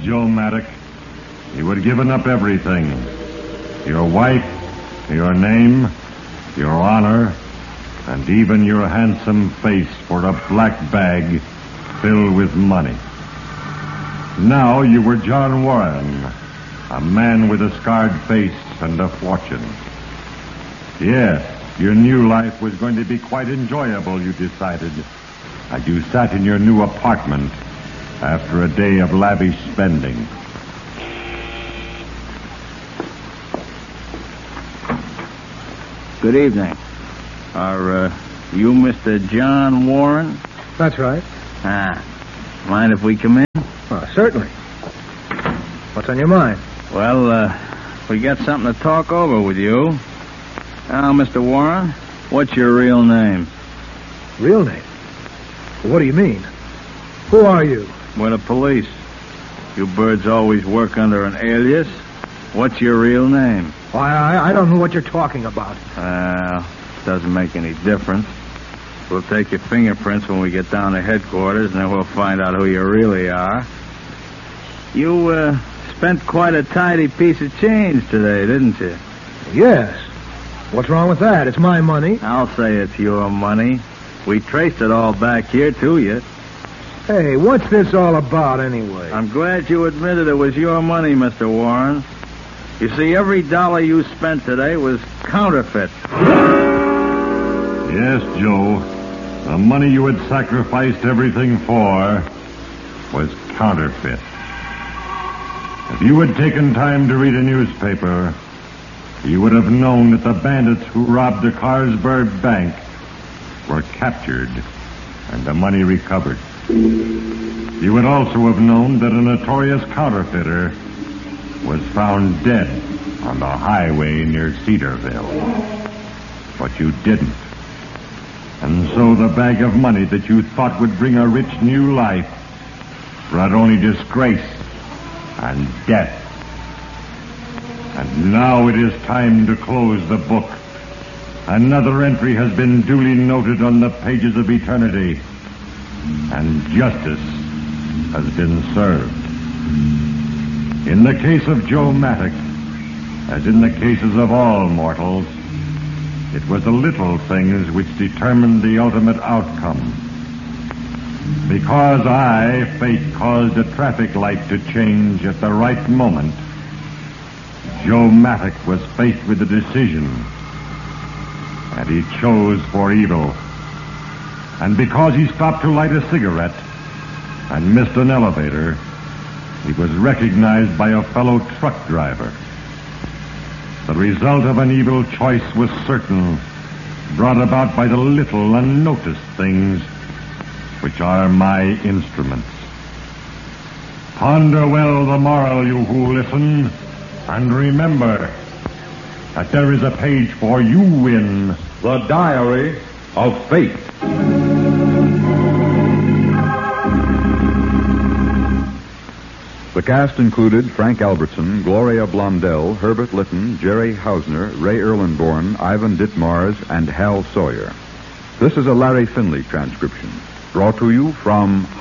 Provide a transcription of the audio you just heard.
Joe Maddock, you had given up everything. Your wife, your name, your honor, and even your handsome face for a black bag filled with money. Now you were John Warren, a man with a scarred face and a fortune. Yes, your new life was going to be quite enjoyable, you decided, as you sat in your new apartment after a day of lavish spending. Good evening. Are you Mr. John Warren? That's right. Mind if we come in? Certainly. What's on your mind? Well, we got something to talk over with you. Now, Mr. Warren, what's your real name? Real name? Well, what do you mean? Who are you? We're the police. You birds always work under an alias. What's your real name? Why, I don't know what you're talking about. Doesn't make any difference. We'll take your fingerprints when we get down to headquarters, and then we'll find out who you really are. You, spent quite a tidy piece of change today, didn't you? Yes. What's wrong with that? It's my money. I'll say it's your money. We traced it all back here to you. Hey, what's this all about, anyway? I'm glad you admitted it was your money, Mr. Warren. You see, every dollar you spent today was counterfeit. Yes, Joe. The money you had sacrificed everything for was counterfeit. If you had taken time to read a newspaper, you would have known that the bandits who robbed the Carlsberg Bank were captured and the money recovered. You would also have known that a notorious counterfeiter was found dead on the highway near Cedarville. But you didn't. And so the bag of money that you thought would bring a rich new life brought only disgrace and death. And now it is time to close the book. Another entry has been duly noted on the pages of eternity, and justice has been served. In the case of Joe Maddock, as in the cases of all mortals, it was the little things which determined the ultimate outcome. Because fate caused a traffic light to change at the right moment, Joe Maddock was faced with a decision, and he chose for evil. And because he stopped to light a cigarette and missed an elevator, he was recognized by a fellow truck driver. The result of an evil choice was certain, brought about by the little unnoticed things which are my instruments. Ponder well the moral, you who listen, and remember that there is a page for you in The Diary of Fate. The cast included Frank Albertson, Gloria Blondell, Herbert Litton, Jerry Hausner, Ray Erlenborn, Ivan Ditmars, and Hal Sawyer. This is a Larry Finley transcription, brought to you from